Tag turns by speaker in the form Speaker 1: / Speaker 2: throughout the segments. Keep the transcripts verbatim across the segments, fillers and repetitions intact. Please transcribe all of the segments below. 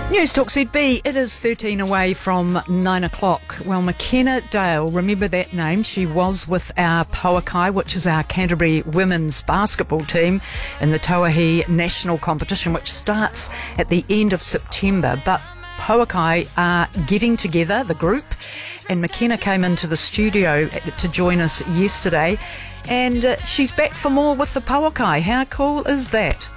Speaker 1: News Talk Z B, it is thirteen away from nine o'clock. Well, McKenna Dale, remember that name? She was with our Pauakai, which is our Canterbury women's basketball team, in the Tauahi National Competition, which starts at the end of September. But Pauakai are getting together, the group, and McKenna came into the studio to join us yesterday, and uh, she's back for more with the Pauakai. How cool is that?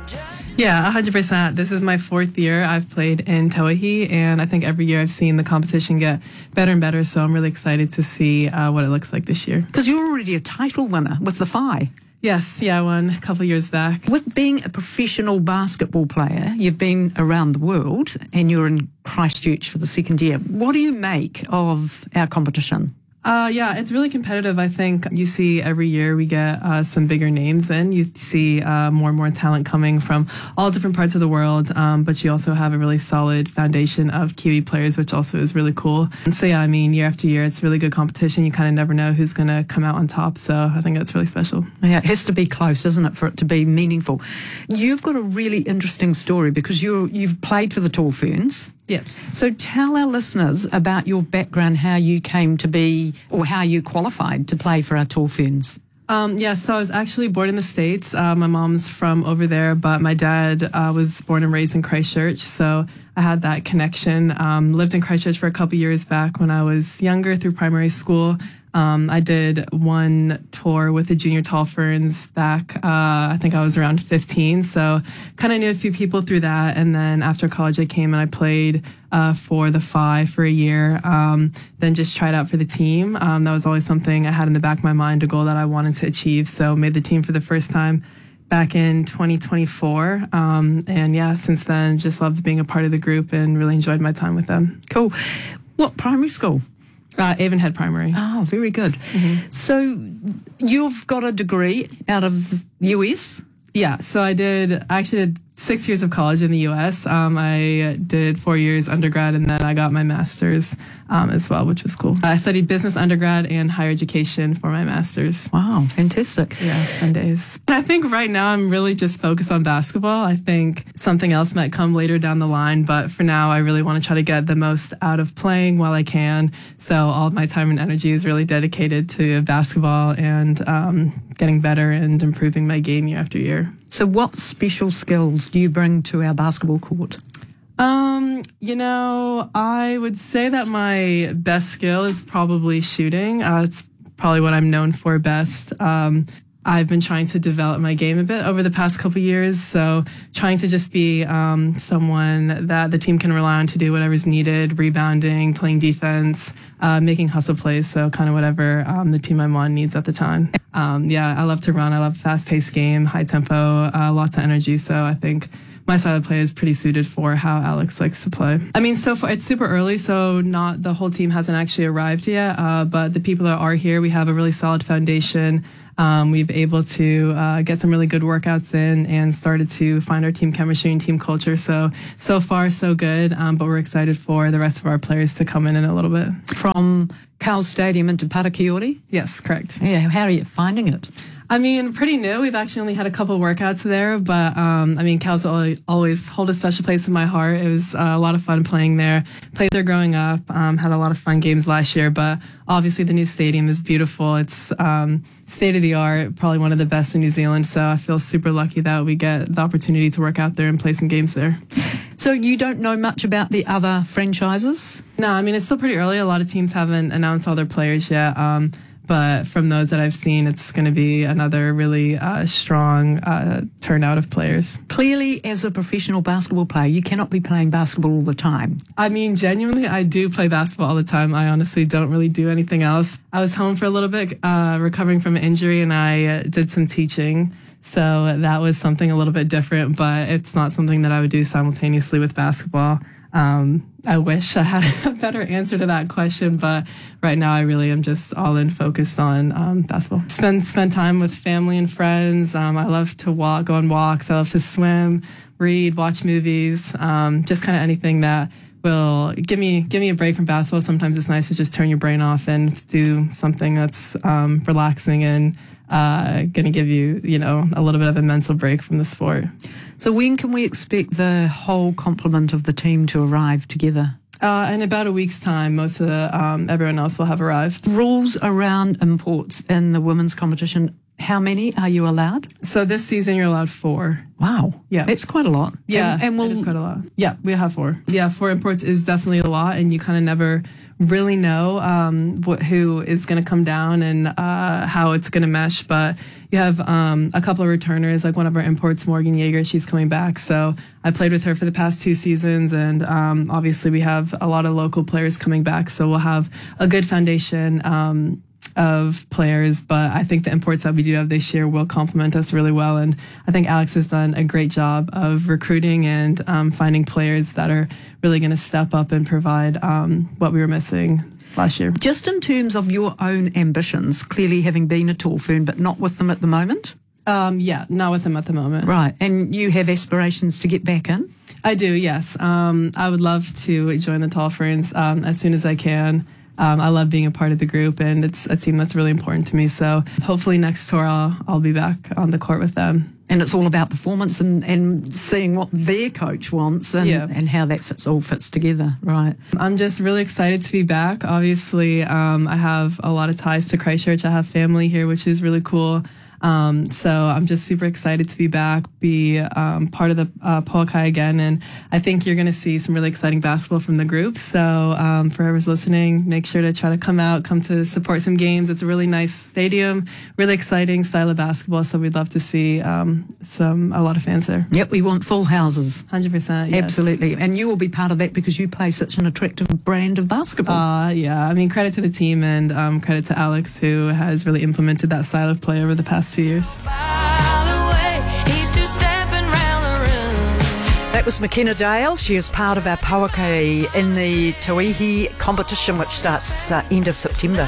Speaker 2: Yeah, one hundred percent. This is my fourth year I've played in Tauahi, and I think every year I've seen the competition get better and better, so I'm really excited to see uh, what it looks like this year.
Speaker 1: Because you're already a title winner with the Whai.
Speaker 2: Yes, yeah, I won a couple years back.
Speaker 1: With being a professional basketball player, you've been around the world, and you're in Christchurch for the second year. What do you make of our competition?
Speaker 2: Uh, yeah, it's really competitive. I think you see every year we get uh, some bigger names in. You see uh, more and more talent coming from all different parts of the world, um, but you also have a really solid foundation of Kiwi players, which also is really cool. And so, yeah, I mean, year after year, it's really good competition. You kind of never know who's going to come out on top, so I think that's really special.
Speaker 1: Yeah, it has to be close, isn't it, for it to be meaningful? You've got a really interesting story because you're, you've played for the Tall Ferns.
Speaker 2: Yes.
Speaker 1: So tell our listeners about your background, how you came to be, or how you qualified to play for our Tall Ferns.
Speaker 2: Um, yeah, so I was actually born in the States. Uh, my mom's from over there, but my dad uh, was born and raised in Christchurch, so I had that connection. Um, lived in Christchurch for a couple years back when I was younger through primary school. Um, I did one tour with the Junior Tall Ferns back, uh, I think I was around fifteen, so kind of knew a few people through that, and then after college I came and I played uh, for the Whai for a year, um, then just tried out for the team. Um, that was always something I had in the back of my mind, a goal that I wanted to achieve, so made the team for the first time back in twenty twenty-four, um, and yeah, since then just loved being a part of the group and really enjoyed my time with them.
Speaker 1: Cool. What primary school?
Speaker 2: Uh, Avonhead Primary.
Speaker 1: Oh, very good. Mm-hmm. So you've got a degree out of U S?
Speaker 2: Yeah, so I did, I actually did six years of college in the U S. Um, I did four years undergrad, and then I got my master's um, as well, which was cool. I studied business undergrad and higher education for my master's.
Speaker 1: Wow, fantastic.
Speaker 2: Yeah, fun days. And I think right now I'm really just focused on basketball. I think something else might come later down the line, but for now I really want to try to get the most out of playing while I can. So all of my time and energy is really dedicated to basketball and um, getting better and improving my game year after year.
Speaker 1: So what special skills do you bring to our basketball court?
Speaker 2: Um, you know, I would say that my best skill is probably shooting. Uh, it's probably what I'm known for best. Um, I've been trying to develop my game a bit over the past couple of years, so trying to just be um, someone that the team can rely on to do whatever's needed, rebounding, playing defense, uh, making hustle plays, so kind of whatever um, the team I'm on needs at the time. Um, yeah, I love to run. I love fast-paced game, high tempo, uh, lots of energy, so I think my style of play is pretty suited for how Alex likes to play. I mean, so far, it's super early, so not the whole team hasn't actually arrived yet, uh, but the people that are here, we have a really solid foundation. Um, we've been able to uh, get some really good workouts in and started to find our team chemistry and team culture. So, so far, so good, um, but we're excited for the rest of our players to come in in a little bit.
Speaker 1: From Carl Stadium into Parakiori?
Speaker 2: Yes, correct.
Speaker 1: Yeah, how are you finding it?
Speaker 2: I mean, pretty new. We've actually only had a couple workouts there, but um, I mean, Cal's will always hold a special place in my heart. It was uh, a lot of fun playing there. Played there growing up. Um, had a lot of fun games last year, but obviously the new stadium is beautiful. It's um, state of the art, probably one of the best in New Zealand. So I feel super lucky that we get the opportunity to work out there and play some games there.
Speaker 1: So you don't know much about the other franchises?
Speaker 2: No, I mean, it's still pretty early. A lot of teams haven't announced all their players yet. Um, But from those that I've seen, it's going to be another really uh, strong uh, turnout of players.
Speaker 1: Clearly, as a professional basketball player, you cannot be playing basketball all the time.
Speaker 2: I mean, genuinely, I do play basketball all the time. I honestly don't really do anything else. I was home for a little bit, uh, recovering from an injury, and I uh, did some teaching. So that was something a little bit different, but it's not something that I would do simultaneously with basketball. Um, I wish I had a better answer to that question, but right now I really am just all in focused on um, basketball. Spend spend time with family and friends. Um, I love to walk, go on walks. I love to swim, read, watch movies. Um, just kind of anything that will give me give me a break from basketball. Sometimes it's nice to just turn your brain off and do something that's um, relaxing and uh, going to give you, you know, a little bit of a mental break from the sport.
Speaker 1: So when can we expect the whole complement of the team to arrive together?
Speaker 2: Uh, in about a week's time, most of the, um, everyone else will have arrived.
Speaker 1: Rules around imports in the women's competition. How many are you allowed?
Speaker 2: So this season you're allowed four.
Speaker 1: Wow.
Speaker 2: Yeah.
Speaker 1: That's quite a lot.
Speaker 2: Yeah,
Speaker 1: And, and we'll,
Speaker 2: it is quite a lot. Yeah, we have four. Yeah, four imports is definitely a lot, and you kind of never really know um, what, who is going to come down and uh, how it's going to mesh. But you have um, a couple of returners, like one of our imports, Morgan Yeager, she's coming back. So I played with her for the past two seasons, and um, obviously we have a lot of local players coming back. So we'll have a good foundation um, of players, but I think the imports that we do have this year will complement us really well. And I think Alex has done a great job of recruiting and um, finding players that are really going to step up and provide um, what we were missing last year.
Speaker 1: Just in terms of your own ambitions, clearly having been a Tall Fern, but not with them at the moment?
Speaker 2: Um, yeah, not with them at the moment.
Speaker 1: Right. And you have aspirations to get back in?
Speaker 2: I do, yes. Um, I would love to join the Tall Ferns um, as soon as I can. Um, I love being a part of the group, and it's a team that's really important to me. So hopefully next tour I'll, I'll be back on the court with them.
Speaker 1: And it's all about performance and, and seeing what their coach wants and,
Speaker 2: yeah.
Speaker 1: and how that fits all fits together, right?
Speaker 2: I'm just really excited to be back. Obviously, um, I have a lot of ties to Christchurch. I have family here, which is really cool. Um, so I'm just super excited to be back, be um, part of the uh, Pauakai again, and I think you're going to see some really exciting basketball from the group. So um, for whoever's listening, make sure to try to come out, come to support some games. It's a really nice stadium, really exciting style of basketball. So we'd love to see um, some a lot of fans there.
Speaker 1: Yep, we want full houses.
Speaker 2: one hundred percent, yes.
Speaker 1: Absolutely. And you will be part of that because you play such an attractive brand of basketball.
Speaker 2: Uh, yeah, I mean, credit to the team and um, credit to Alex, who has really implemented that style of play over the past two years.
Speaker 1: That was McKenna Dale. She is part of our Pauakai in the Tauihi competition, which starts uh, end of September.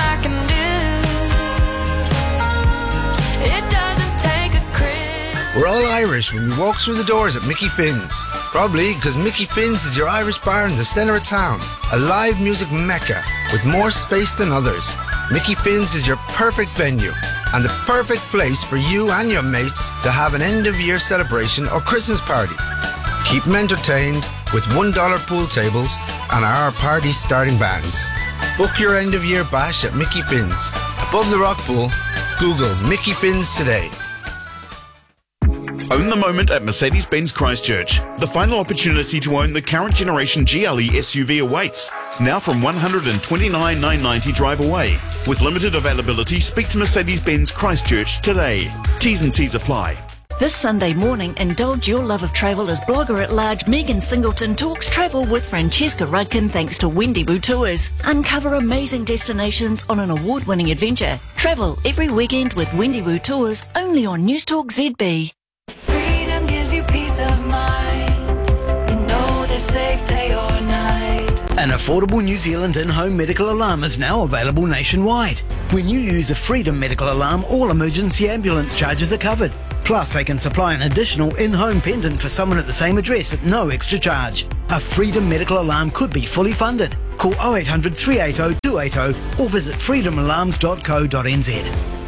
Speaker 3: We're all Irish when we walk through the doors at Mickey Finn's. Probably because Mickey Finn's is your Irish bar in the centre of town. A live music mecca with more space than others. Mickey Finn's is your perfect venue and the perfect place for you and your mates to have an end-of-year celebration or Christmas party. Keep them entertained with one dollar pool tables and our party starting bands. Book your end-of-year bash at Mickey Finn's. Above the rock pool, Google Mickey Finn's today.
Speaker 4: Own the moment at Mercedes-Benz Christchurch. The final opportunity to own the current generation G L E S U V awaits. Now from one hundred twenty-nine thousand nine hundred ninety drive away. With limited availability, speak to Mercedes-Benz Christchurch today. T's and C's apply.
Speaker 5: This Sunday morning, indulge your love of travel as blogger at large Megan Singleton talks travel with Francesca Rudkin thanks to Wendibu Tours. Uncover amazing destinations on an award-winning adventure. Travel every weekend with Wendibu Tours, only on Newstalk Z B.
Speaker 6: Freedom gives you peace of mind. You know the safe day or night.
Speaker 7: An affordable New Zealand in-home medical alarm is now available nationwide. When you use a Freedom medical alarm, all emergency ambulance charges are covered. Plus, they can supply an additional in-home pendant for someone at the same address at no extra charge. A Freedom medical alarm could be fully funded. Call oh eight hundred, three eight oh, two eight oh or visit freedom alarms dot co dot n z.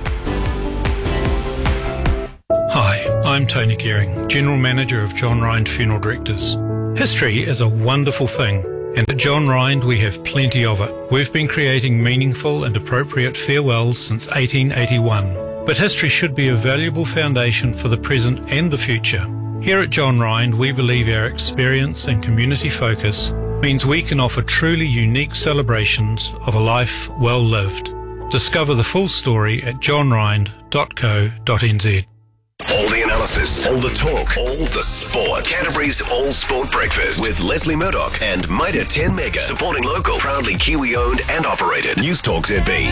Speaker 8: Hi, I'm Tony Gearing, General Manager of John Rind Funeral Directors. History is a wonderful thing, and at John Rind we have plenty of it. We've been creating meaningful and appropriate farewells since eighteen eighty-one. But history should be a valuable foundation for the present and the future. Here at John Rind, we believe our experience and community focus means we can offer truly unique celebrations of a life well lived. Discover the full story at john rind dot co dot n z.
Speaker 9: All the analysis, all the talk, all the sport. Canterbury's All Sport Breakfast with Leslie Murdoch and Maida ten Mega. Supporting local, proudly Kiwi owned and operated. Newstalk Z B.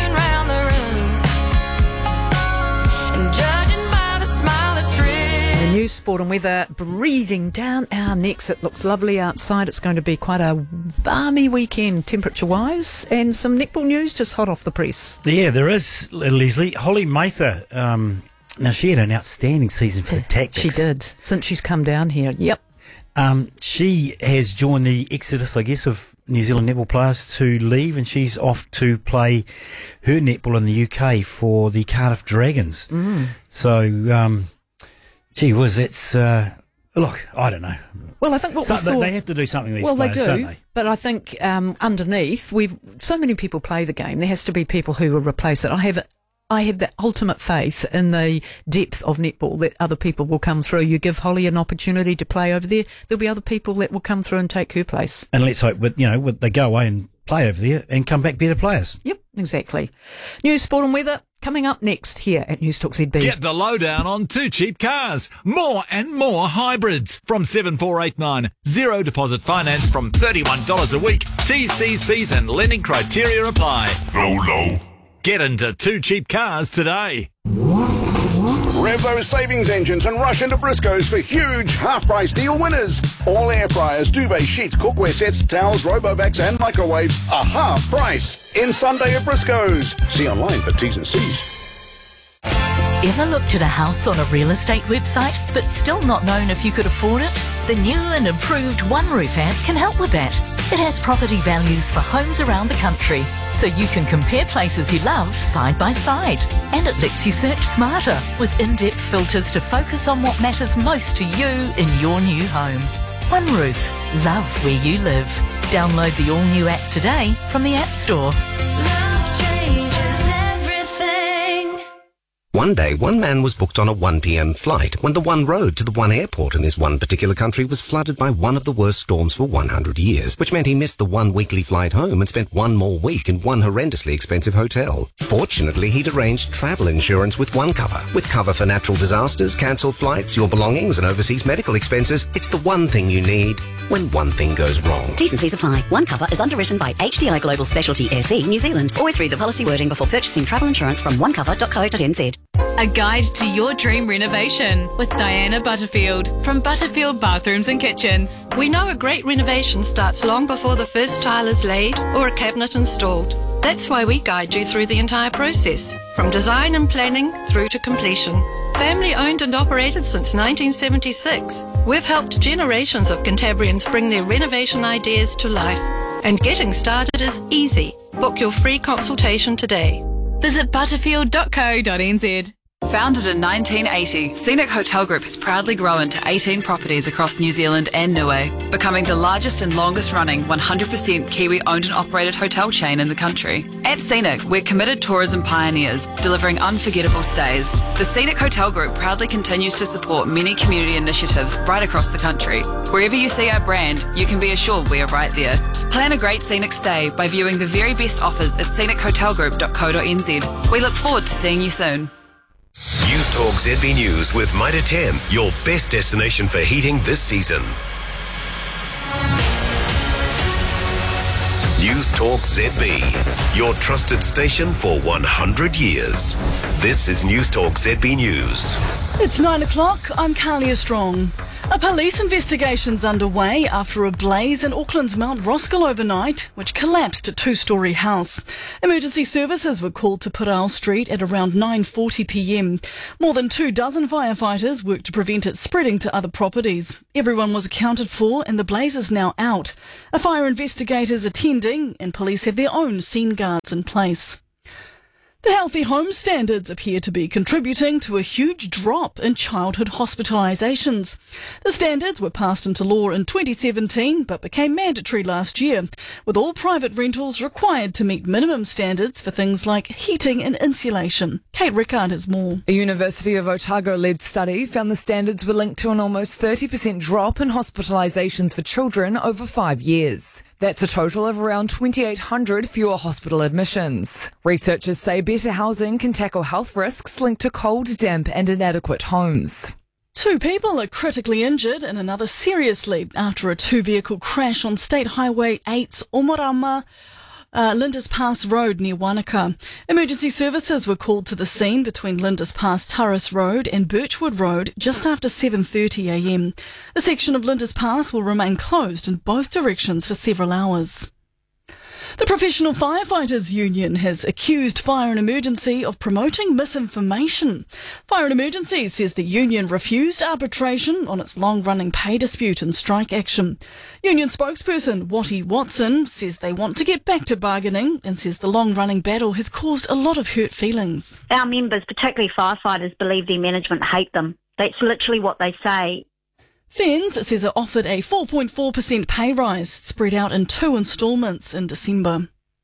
Speaker 1: The news, sport and weather breathing down our necks. It looks lovely outside. It's going to be quite a balmy weekend temperature-wise. And some netball news just hot off the press.
Speaker 10: Yeah, there is, Leslie. Holly Mather, um, now she had an outstanding season for the Tactics.
Speaker 1: She did, since she's come down here. Yep.
Speaker 10: Um, she has joined the exodus, I guess, of New Zealand netball players to leave, and she's off to play her netball in the U K for the Cardiff Dragons.
Speaker 1: Mm.
Speaker 10: So, um, gee whiz, it's, uh, look, I don't know.
Speaker 1: Well, I think what
Speaker 10: so,
Speaker 1: we saw...
Speaker 10: They have to do something, these
Speaker 1: well,
Speaker 10: players,
Speaker 1: they do,
Speaker 10: don't they?
Speaker 1: But I think um, underneath, we've so many people play the game. There has to be people who will replace it. I have I have the ultimate faith in the depth of netball that other people will come through. You give Holly an opportunity to play over there, there'll be other people that will come through and take her place.
Speaker 10: And let's hope, with, you know, with, they go away and play over there and come back better players.
Speaker 1: Yep, exactly. News, sport and weather coming up next here at News Talk Z B.
Speaker 11: Get the lowdown on Two Cheap Cars. More and more hybrids from seven four eight nine. Zero deposit finance from thirty-one dollars a week. T's, C's, fees and lending criteria apply.
Speaker 12: Low, low.
Speaker 11: Get into Two Cheap Cars today.
Speaker 12: Rev those savings engines and rush into Briscoe's for huge half-price deal winners. All air fryers, duvet sheets, cookware sets, towels, Robovacs and microwaves are half price. In Sunday at Briscoe's. See online for T's and C's.
Speaker 5: Ever looked at a house on a real estate website but still not known if you could afford it? The new and improved OneRoof app can help with that. It has property values for homes around the country, so you can compare places you love side by side. And it lets you search smarter with in-depth filters to focus on what matters most to you in your new home. OneRoof. Love where you live. Download the all-new app today from the App Store.
Speaker 13: One day, one man was booked on a one p.m. flight when the one road to the one airport in this one particular country was flooded by one of the worst storms for one hundred years, which meant he missed the one weekly flight home and spent one more week in one horrendously expensive hotel. Fortunately, he'd arranged travel insurance with OneCover. With cover for natural disasters, cancelled flights, your belongings and overseas medical expenses, it's the one thing you need when one thing goes wrong.
Speaker 14: T's and C's apply. OneCover is underwritten by H D I Global Specialty S E New Zealand. Always read the policy wording before purchasing travel insurance from one cover dot co dot n z.
Speaker 15: A guide to your dream renovation with Diana Butterfield from Butterfield Bathrooms and Kitchens.
Speaker 16: We know a great renovation starts long before the first tile is laid or a cabinet installed. That's why we guide you through the entire process, from design and planning through to completion. Family owned and operated since nineteen seventy-six, we've helped generations of Cantabrians bring their renovation ideas to life. And getting started is easy. Book your free consultation today.
Speaker 15: Visit butterfield dot co dot n z.
Speaker 17: Founded in nineteen eighty, Scenic Hotel Group has proudly grown to eighteen properties across New Zealand and Niue, becoming the largest and longest running one hundred percent Kiwi owned and operated hotel chain in the country. At Scenic, we're committed tourism pioneers, delivering unforgettable stays. The Scenic Hotel Group proudly continues to support many community initiatives right across the country. Wherever you see our brand, you can be assured we are right there. Plan a great scenic stay by viewing the very best offers at scenic hotel group dot co dot n z. We look forward to seeing you soon.
Speaker 9: News Talk Z B News with Mitre ten, your best destination for heating this season. News Talk Z B, your trusted station for one hundred years. This is News Talk Z B News.
Speaker 18: It's nine o'clock. I'm Carlia Strong. A police investigation's underway after a blaze in Auckland's Mount Roskill overnight, which collapsed a two-storey house. Emergency services were called to Purao Street at around nine forty p m. More than two dozen firefighters worked to prevent it spreading to other properties. Everyone was accounted for and the blaze is now out. A fire investigator is attending and police have their own scene guards in place. The Healthy Home Standards appear to be contributing to a huge drop in childhood hospitalisations. The standards were passed into law in twenty seventeen but became mandatory last year, with all private rentals required to meet minimum standards for things like heating and insulation. Kate Rickard has more.
Speaker 19: A University of Otago-led study found the standards were linked to an almost thirty percent drop in hospitalisations for children over five years. That's a total of around twenty-eight hundred fewer hospital admissions. Researchers say better housing can tackle health risks linked to cold, damp and inadequate homes.
Speaker 18: Two people are critically injured and another seriously after a two-vehicle crash on State Highway eight's Omorama Uh, Lindis Pass Road near Wanaka. Emergency services were called to the scene between Lindis Pass Turris Road and Birchwood Road just after seven thirty a m. The section of Lindis Pass will remain closed in both directions for several hours. The Professional Firefighters Union has accused Fire and Emergency of promoting misinformation. Fire and Emergency says the union refused arbitration on its long-running pay dispute and strike action. Union spokesperson Watty Watson says they want to get back to bargaining and says the long-running battle has caused a lot of hurt feelings.
Speaker 20: Our members, particularly firefighters, believe their management hate them. That's literally what they say.
Speaker 18: F E N Z says it offered a four point four percent pay rise spread out in two instalments in December.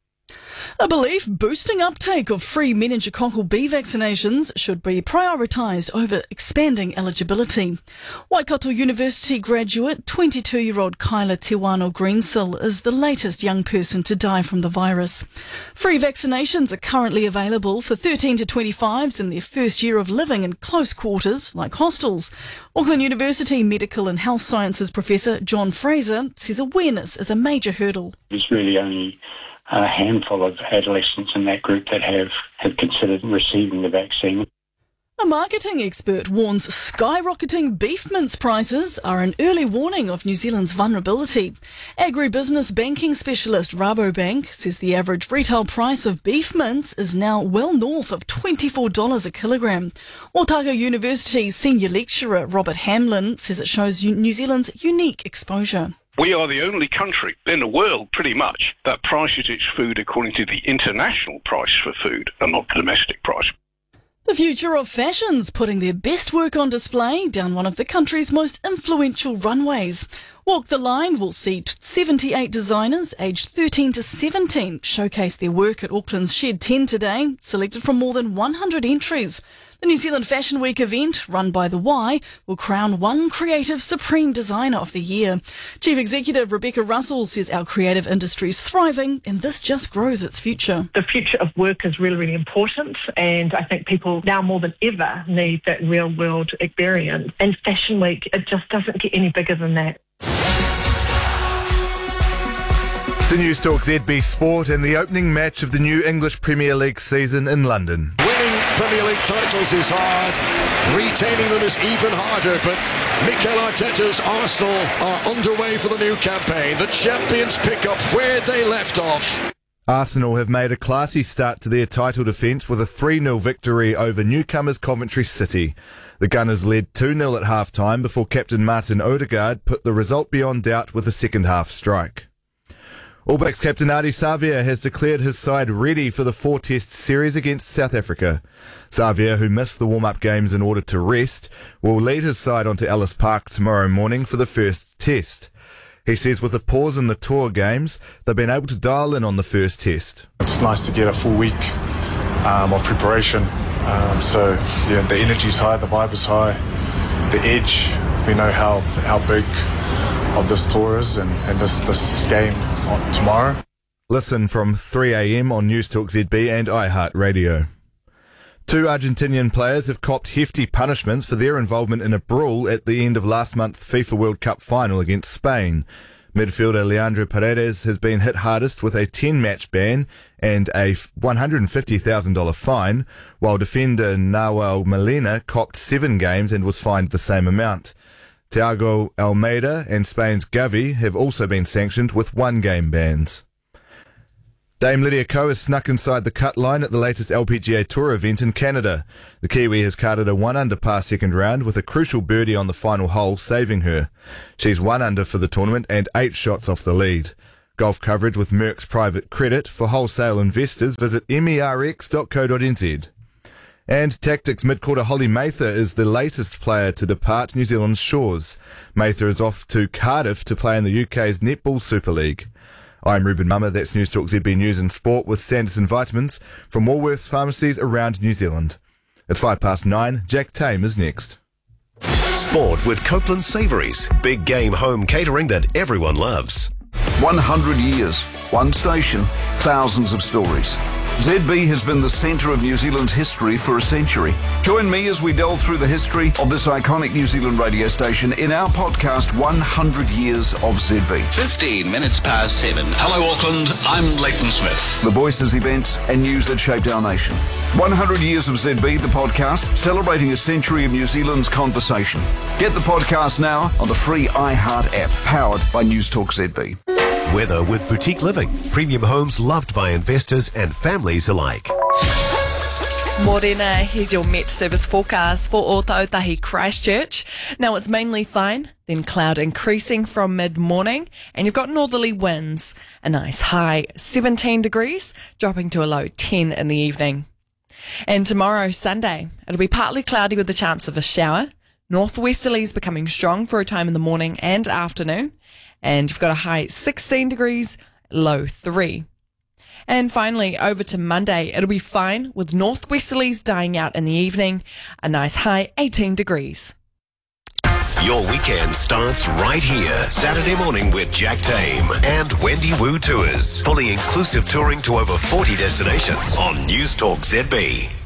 Speaker 18: A belief boosting uptake of free meningococcal B vaccinations should be prioritised over expanding eligibility. Waikato University graduate twenty-two-year-old Kyla Tewano Greensill is the latest young person to die from the virus. Free vaccinations are currently available for thirteen to twenty-fives in their first year of living in close quarters, like hostels. Auckland University Medical and Health Sciences Professor John Fraser says awareness is a major hurdle.
Speaker 21: There's really only a handful of adolescents in that group that have, have considered receiving the vaccine.
Speaker 18: A marketing expert warns skyrocketing beef mince prices are an early warning of New Zealand's vulnerability. Agribusiness banking specialist Rabobank says the average retail price of beef mince is now well north of twenty-four dollars a kilogram. Otago University's senior lecturer Robert Hamlin says it shows New Zealand's unique exposure.
Speaker 22: We are the only country in the world, pretty much, that prices its food according to the international price for food and not the domestic price.
Speaker 18: The future of fashion's putting their best work on display down one of the country's most influential runways. Walk the Line will see seventy-eight designers aged thirteen to seventeen showcase their work at Auckland's Shed ten today, selected from more than one hundred entries. The New Zealand Fashion Week event, run by The Y, will crown one creative Supreme Designer of the Year. Chief Executive Rebecca Russell says our creative industry is thriving and this just grows its future.
Speaker 23: The future of work is really, really important, and I think people now more than ever need that real-world experience. And Fashion Week, it just doesn't get any bigger than that.
Speaker 24: To News Talk Z B Sport and the opening match of the new English Premier League season in London.
Speaker 25: Winning Premier League titles is hard, retaining them is even harder, but Mikel Arteta's Arsenal are underway for the new campaign. The champions pick up where they left off.
Speaker 24: Arsenal have made a classy start to their title defence with a three nil victory over newcomers Coventry City. The Gunners led two nil at half-time before captain Martin Odegaard put the result beyond doubt with a second-half strike. All Blacks captain Ardie Savea has declared his side ready for the four-test series against South Africa. Savea, who missed the warm-up games in order to rest, will lead his side onto Ellis Park tomorrow morning for the first test. He says with a pause in the tour games, they've been able to dial in on the first test.
Speaker 26: It's nice to get a full week um, of preparation. Um, so, yeah, the energy's high, the vibe is high, the edge. We know how, how big of this tour is and, and this, this game on tomorrow.
Speaker 24: Listen from three a.m. on News Talk Z B and iHeartRadio. Two Argentinian players have copped hefty punishments for their involvement in a brawl at the end of last month's FIFA World Cup final against Spain. Midfielder Leandro Paredes has been hit hardest with a ten-match ban and a one hundred fifty thousand dollars fine, while defender Nahuel Molina copped seven games and was fined the same amount. Thiago Almeida and Spain's Gavi have also been sanctioned with one-game bans. Dame Lydia Ko has snuck inside the cut line at the latest L P G A Tour event in Canada. The Kiwi has carded a one-under par second round with a crucial birdie on the final hole saving her. She's one under for the tournament and eight shots off the lead. Golf coverage with Merck's private credit. For wholesale investors, visit merx dot co dot n z. And Tactics midcourter Holly Mather is the latest player to depart New Zealand's shores. Mather is off to Cardiff to play in the U K's Netball Super League. I'm Ruben Mummer, that's News Talk Z B News and Sport with Sanderson Vitamins from Woolworths pharmacies around New Zealand. It's five past nine, Jack Tame is next.
Speaker 9: Sport with Copeland Savouries. Big game home catering that everyone loves.
Speaker 27: one hundred years, one station, thousands of stories. Z B has been the centre of New Zealand's history for a century. Join me as we delve through the history of this iconic New Zealand radio station in our podcast, one hundred years of Z B.
Speaker 28: fifteen minutes past seven. Hello, Auckland. I'm Leighton Smith.
Speaker 27: The voices, events and news that shaped our nation. one hundred years of Z B, the podcast, celebrating a century of New Zealand's conversation. Get the podcast now on the free iHeart app, powered by News Talk Z B.
Speaker 9: Weather with Boutique Living. Premium homes loved by investors and families alike.
Speaker 1: Morena, here's your Met Service forecast for Ōtautahi Christchurch. Now it's mainly fine, then cloud increasing from mid-morning, and you've got northerly winds. A nice high seventeen degrees, dropping to a low ten in the evening. And tomorrow, Sunday, it'll be partly cloudy with the chance of a shower. Northwesterlies becoming strong for a time in the morning and afternoon. And you've got a high sixteen degrees, low three. And finally, over to Monday, it'll be fine with northwesterlies dying out in the evening. A nice high eighteen degrees.
Speaker 9: Your weekend starts right here. Saturday morning with Jack Tame and Wendy Wu Tours. Fully inclusive touring to over forty destinations on News Talk Z B.